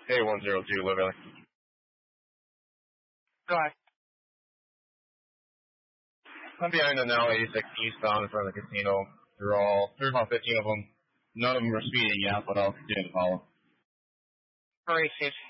A102, Louisville. Go ahead. I'm behind the now 86 eastbound in front of the casino. There's about 15 of them. None of them are speeding yet, but I'll continue to follow. Racist.